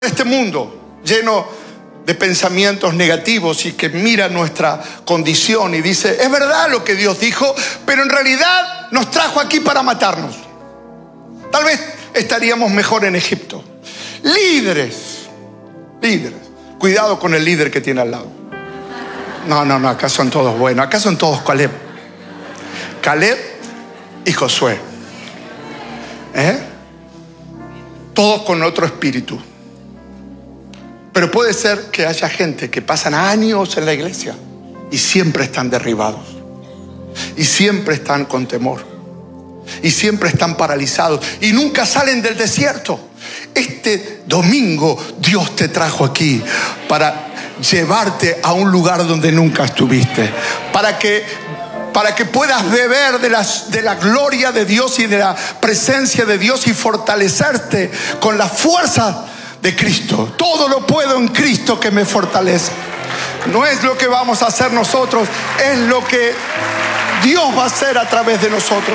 Este mundo lleno de pensamientos negativos y que mira nuestra condición y dice, es verdad lo que Dios dijo, pero en realidad nos trajo aquí para matarnos. Tal vez estaríamos mejor en Egipto. Líderes. Cuidado con el líder que tiene al lado. No, acá son todos buenos. Acá son todos Caleb y Josué. Todos con otro espíritu. Pero puede ser que haya gente que pasan años en la iglesia y siempre están derribados, y siempre están con temor, y siempre están paralizados y nunca salen del desierto. Este domingo Dios te trajo aquí para llevarte a un lugar donde nunca estuviste, para que puedas beber de la gloria de Dios y de la presencia de Dios y fortalecerte con la fuerza de Cristo. Todo lo puedo en Cristo que me fortalece. No es lo que vamos a hacer nosotros, es lo que Dios va a hacer a través de nosotros.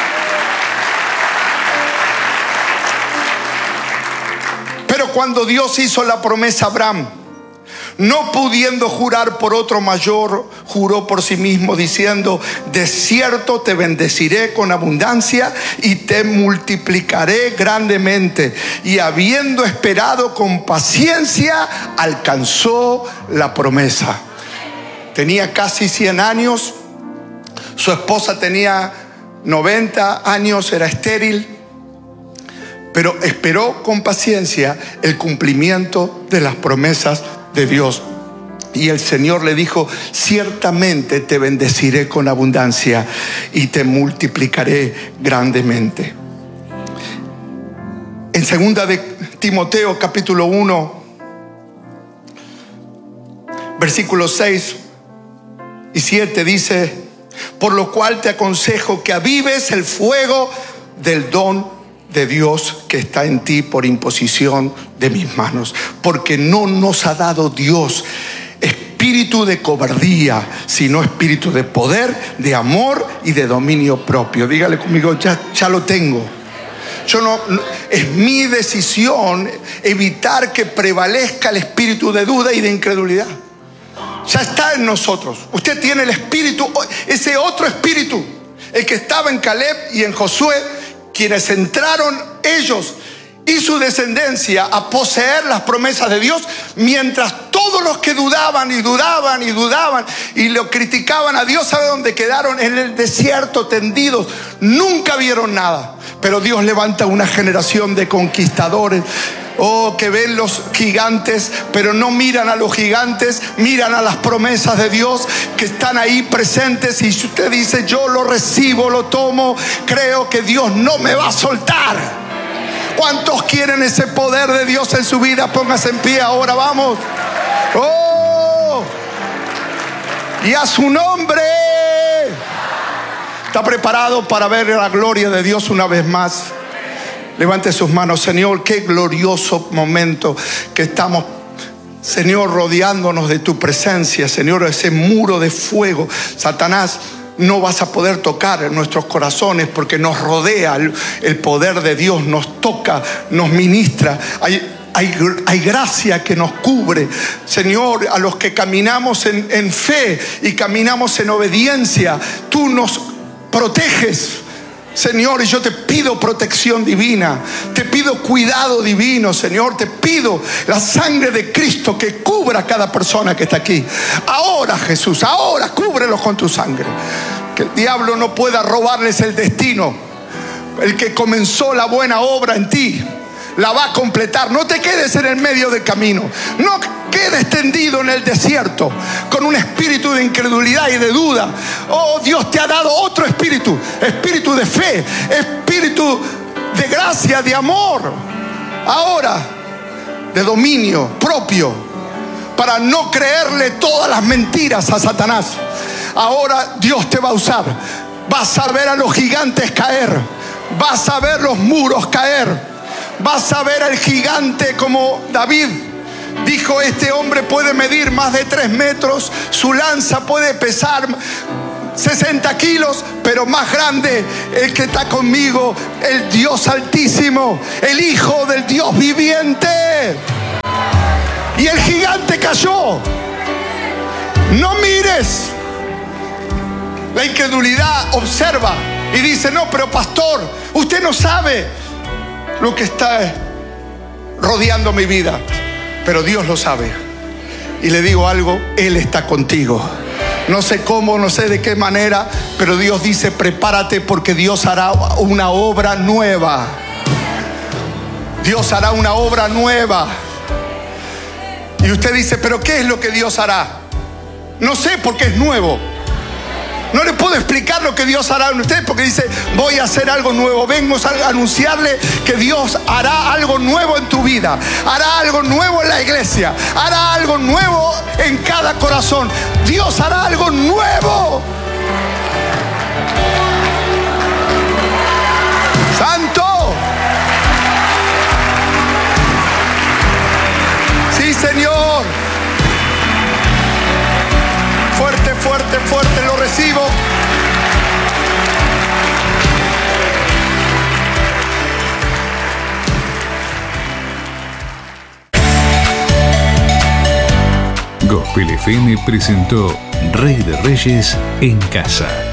Pero cuando Dios hizo la promesa a Abraham, no pudiendo jurar por otro mayor, juró por sí mismo diciendo, de cierto te bendeciré con abundancia y te multiplicaré grandemente. Y habiendo esperado con paciencia, alcanzó la promesa. Tenía casi 100 años, su esposa tenía 90 años, era estéril, pero esperó con paciencia el cumplimiento de las promesas de Dios. Y el Señor le dijo, ciertamente te bendeciré con abundancia y te multiplicaré grandemente. En 2 de Timoteo capítulo 1 versículos 6 y 7 dice, por lo cual te aconsejo que avives el fuego del don de Dios que está en ti por imposición de mis manos, porque no nos ha dado Dios espíritu de cobardía, sino espíritu de poder, de amor y de dominio propio. Dígale conmigo, ya lo tengo. Es mi decisión evitar que prevalezca el espíritu de duda y de incredulidad. Ya está en nosotros. Usted tiene el espíritu, ese otro espíritu, el que estaba en Caleb y en Josué, quienes entraron ellos y su descendencia a poseer las promesas de Dios, mientras todos los que dudaban y lo criticaban a Dios, ¿sabe dónde quedaron? En el desierto, tendidos, nunca vieron nada. Pero Dios levanta una generación de conquistadores, que ven los gigantes, pero no miran a los gigantes, miran a las promesas de Dios que están ahí presentes. Y si usted dice, yo lo recibo, lo tomo, creo que Dios no me va a soltar. ¿Cuántos quieren ese poder de Dios en su vida? Póngase en pie ahora, vamos. Y a su nombre. ¿Está preparado para ver la gloria de Dios una vez más? Levante sus manos. Señor, qué glorioso momento que estamos, Señor, rodeándonos de tu presencia. Señor, ese muro de fuego, Satanás, no vas a poder tocar en nuestros corazones porque nos rodea el poder de Dios, nos toca, nos ministra. Hay gracia que nos cubre, Señor. A los que caminamos en fe y caminamos en obediencia, tú nos proteges, Señor, y yo te pido protección divina, te pido cuidado divino, Señor, te pido la sangre de Cristo que cubra a cada persona que está aquí. Ahora, Jesús, ahora cúbrelos con tu sangre. Que el diablo no pueda robarles el destino. El que comenzó la buena obra en ti la va a completar. No te quedes en el medio del camino. No quedes tendido en el desierto con un espíritu de incredulidad y de duda. Dios te ha dado otro espíritu. Espíritu de fe, espíritu de gracia, de amor. Ahora, de dominio propio, para no creerle todas las mentiras a Satanás. Ahora Dios te va a usar. Vas a ver a los gigantes caer. Vas a ver los muros caer. Vas a ver al gigante como David dijo, este hombre puede medir más de 3 metros, su lanza puede pesar 60 kilos, pero más grande el que está conmigo, el Dios Altísimo, el Hijo del Dios viviente. y el gigante cayó. No mires. La incredulidad observa y dice: no, pero pastor, usted no sabe lo que está rodeando mi vida. Pero Dios lo sabe. Y le digo algo: Él está contigo. No sé cómo, no sé de qué manera, pero Dios dice: prepárate, porque Dios hará una obra nueva. Dios hará una obra nueva. Y usted dice: pero ¿qué es lo que Dios hará? No sé, porque es nuevo. No le puedo explicar lo que Dios hará en usted, porque dice: voy a hacer algo nuevo. Vengo a anunciarle que Dios hará algo nuevo en tu vida. Hará algo nuevo en la iglesia. Hará algo nuevo en cada corazón. Dios hará algo nuevo. ¡Santo! Sí, Señor. Fuerte, fuerte, fuerte, lo recibo. Gospel FM presentó Rey de Reyes en Casa.